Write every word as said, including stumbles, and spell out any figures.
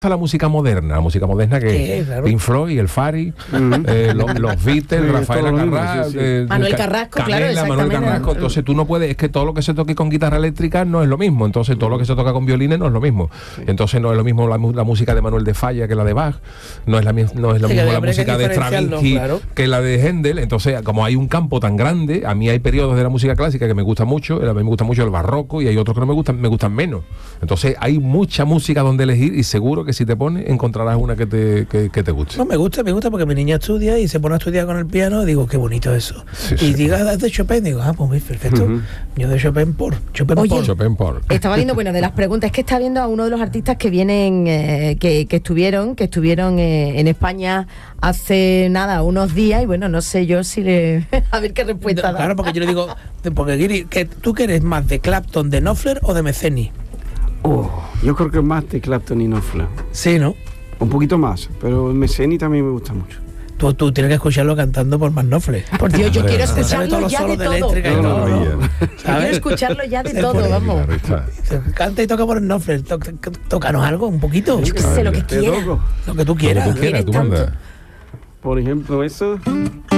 la música moderna, la música moderna que Sí, claro. Pink Floyd, el Fari, Mm. eh, los, los Beatles, Sí, Rafael todo lo mismo, Acarrá, sí, sí. eh, Manuel Ca- Carrasco, claro, Canela, Manuel exactamente. Carrasco. Entonces tú no puedes, es que todo lo que se toque con guitarra eléctrica no es lo mismo, entonces todo lo que se toca con violines no es lo mismo. Entonces no es lo mismo la, mu- la música de Manuel de Falla que la de Bach, no es la, mi- no es lo Sí, mismo que la habría que música de diferenciarlo, Stravinsky claro. que la de Händel. Entonces, como hay un campo tan grande, a mí hay periodos de la música clásica que me gusta mucho, a mí me gusta mucho el barroco y hay otros que no me gustan, me gustan menos. Entonces hay mucha música donde elegir y seguro que si te pones encontrarás una que te, que, que te guste. No, me gusta, me gusta porque mi niña estudia y se pone a estudiar con el piano y digo, qué bonito eso. Sí, y sí. diga, es de Chopin, digo, ah, pues muy perfecto. Ujú. Yo de Chopin por Chopin Oye, por. Chopin por. Estaba viendo, bueno, de las preguntas, es que está viendo a uno de los artistas que vienen, eh, que, que estuvieron, que estuvieron eh, en España hace nada, unos días, y bueno, no sé yo si le. A ver qué respuesta da. Claro, porque yo le digo, porque Guiri, que ¿tú que eres más de Clapton, de Knopfler o de Meceni? Oh, yo creo que más de Clapton y Knopfler. Sí, ¿no? Un poquito más, pero Meceni también me gusta mucho. Tú, tú tienes que escucharlo cantando por más Knopfler. Por Dios, yo quiero Sabe todos escucharlo los ya de solos de todo. eléctrica y No, todo, no, ¿no? no. Quiero ¿Sabes? escucharlo ya de Se todo, pone vamos. Guitarrista. Canta y toca por Knopfler. Tó- tó- Tócanos algo, un poquito. Yo qué sé, lo que Te quiera. toco. Lo que tú quieras. Lo que tú quieras, tú tanto. mandas. Por ejemplo, eso.